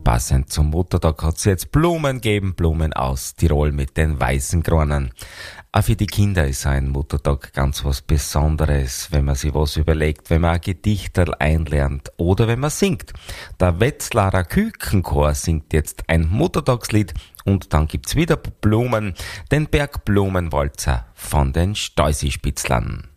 Passend zum Muttertag hat es jetzt Blumen gegeben, Blumen aus Tirol mit den weißen Kronen. Auch für die Kinder ist ein Muttertag ganz was Besonderes, wenn man sich was überlegt, wenn man ein Gedichterl einlernt oder wenn man singt. Der Wetzlarer Kükenchor singt jetzt ein Muttertagslied und dann gibt's wieder Blumen, den Bergblumenwalzer von den Steusispitzlern.